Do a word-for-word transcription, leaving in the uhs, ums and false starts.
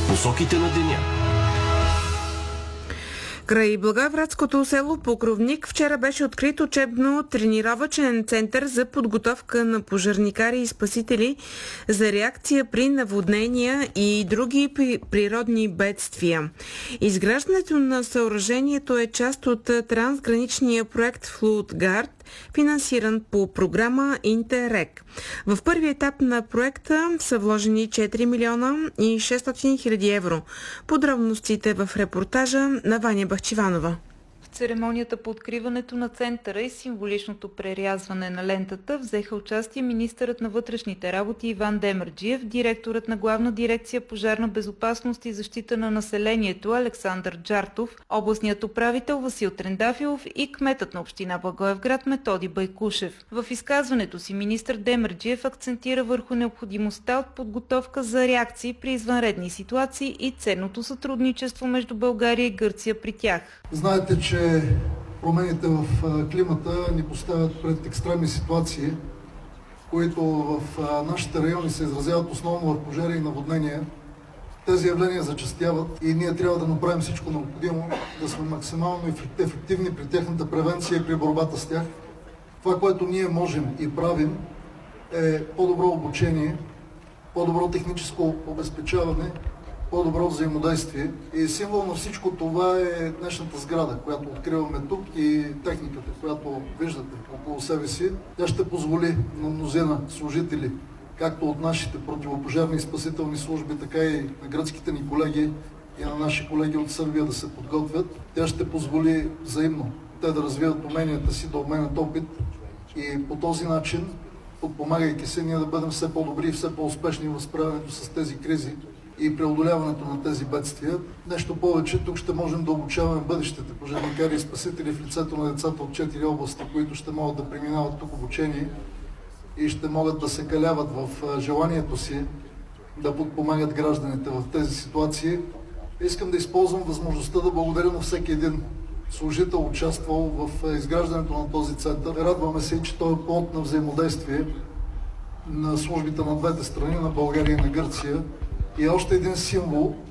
Посоките на деня. Край Благоевградското село Покровник вчера беше открит учебно-тренировъчен център за подготовка на пожарникари и спасители за реакция при наводнения и други природни бедствия. Изграждането на съоръжението е част от трансграничния проект Флудгард, финансиран по програма Интерек. В първи етап на проекта са вложени четири милиона и шестстотин хиляди евро. Подробностите в репортажа на Ваня Бахчиванова. В церемонията по откриването на центъра и символичното прерязване на лентата взеха участие министърът на вътрешните работи Иван Демерджиев, директорът на Главна дирекция пожарна безопасност и защита на населението Александър Джартов, областният управител Васил Трендафилов и кметът на община Благоевград Методи Байкушев. В изказването си министър Демерджиев акцентира върху необходимостта от подготовка за реакции при извънредни ситуации и ценното сътрудничество между България и Гърция при тях. Знаете, че промените в климата ни поставят пред екстремни ситуации, които в нашите райони се изразяват основно в пожари и наводнения. Тези явления зачестяват и ние трябва да направим всичко необходимо, да сме максимално ефективни при тяхната превенция и при борбата с тях. Това, което ние можем и правим, е по-добро обучение, по-добро техническо обезпечаване, по-добро взаимодействие. И символ на всичко това е днешната сграда, която откриваме тук, и техниката, която виждате около себе си. Тя ще позволи на мнозина служители, както от нашите противопожарни и спасителни служби, така и на гръцките ни колеги и на наши колеги от Сърбия да се подготвят. Тя ще позволи взаимно те да развиват уменията си, да обменят опит и по този начин, подпомагайки се, ние да бъдем все по-добри и все по-успешни в справянето с тези кризи и преодоляването на тези бедствия. Нещо повече, тук ще можем да обучаваме бъдещите пожарникари и спасители в лицето на децата от четири области, които ще могат да преминават тук обучение и ще могат да се каляват в желанието си да подпомагат гражданите в тези ситуации. Искам да използвам възможността да благодаря на всеки един служител, участвал в изграждането на този център. Радваме се, че той е плод на взаимодействие на службите на двете страни, на България и на Гърция. И още един символ